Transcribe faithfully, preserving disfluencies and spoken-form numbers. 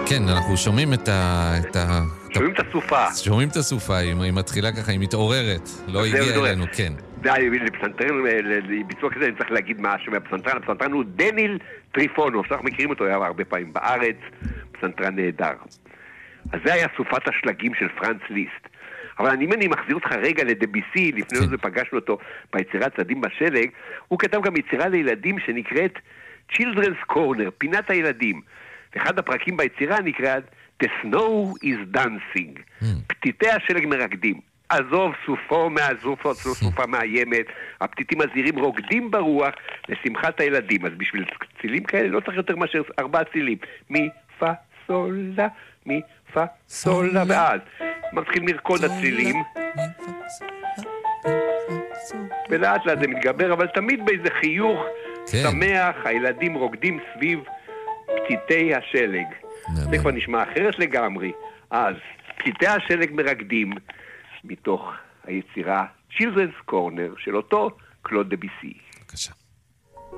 כן, אנחנו שומעים את ה... שומעים את הסופה. שומעים את הסופה, היא מתחילה ככה, היא מתעוררת. לא הגיעה אלינו, כן. די, לפסנתרן, לביצוע כזה, אני צריך להגיד מה השם הפסנתרן. הפסנתרן הוא דניל טריפונוב, שאנחנו מכירים אותו, היה הרבה פעמים בארץ, פסנתרן נהדר. אז זה היה סופת השלגים של פרנץ ליסט. אבל אם אני מחזיר אותך רגע לדביסי, לפני זה פגשנו אותו ביצירת צעדים בשלג, הוא כתב גם יצירה לילדים שנקראת Children's Corner, פינת הילדים. אחד הפרקים ביצירה נקראת The Snow is Dancing, mm. פתיתי השלג מרקדים. עזוב סופו מהזופות, סופה מאיימת, הפתיתים הזהירים רוקדים ברוח לשמחת הילדים. אז בשביל צילים כאלה לא צריך יותר מאשר ארבעה צילים. מי, פה, סולה, מי, פה, סולה, ואז מתחיל לרקוד הצילים. ולאט לאט זה מתגבר, אבל תמיד באיזה חיוך שמח, הילדים רוקדים סביב פתיתי השלג. זה כבר נשמע אחרת לגמרי. אז פתיתי השלג מרקדים מתוך היצירה Children's Corner של אותו קלוד דביסי. בבקשה.